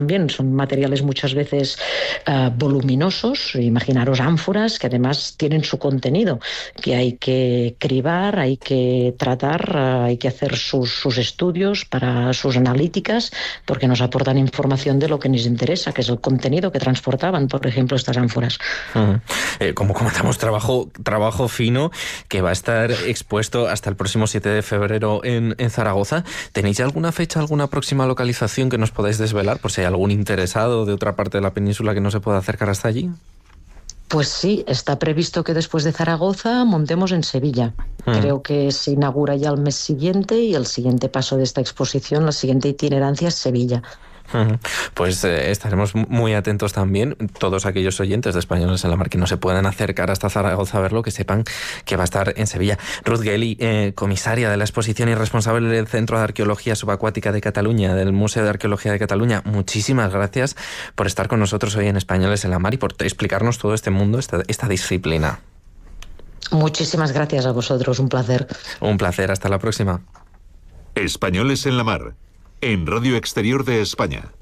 también son materiales muchas veces voluminosos. Imaginaros ánforas que además tienen su contenido, que hay que cribar, hay que tratar, hay que hacer sus estudios para sus analíticas, porque nos aportan información de lo que nos interesa, que es el contenido que transportaban, por ejemplo, estas ánforas. Como comentamos, trabajo fino que va a estar expuesto hasta el próximo 7 de febrero en Zaragoza. ¿Tenéis ya alguna fecha, alguna próxima localización que nos podáis desvelar, por si hay algún interesado de otra parte de la península que no se pueda acercar hasta allí? Pues sí, está previsto que después de Zaragoza montemos en Sevilla. Creo que se inaugura ya el mes siguiente y el siguiente paso de esta exposición, la siguiente itinerancia es Sevilla. Pues estaremos muy atentos también, todos aquellos oyentes de Españoles en la Mar que no se puedan acercar hasta Zaragoza a verlo, que sepan que va a estar en Sevilla. Ruth Geli, comisaria de la exposición y responsable del Centro de Arqueología Subacuática de Cataluña, del Museo de Arqueología de Cataluña, muchísimas gracias por estar con nosotros hoy en Españoles en la Mar y por explicarnos todo este mundo, esta disciplina. Muchísimas gracias a vosotros, un placer. Un placer, hasta la próxima. Españoles en la Mar, en Radio Exterior de España.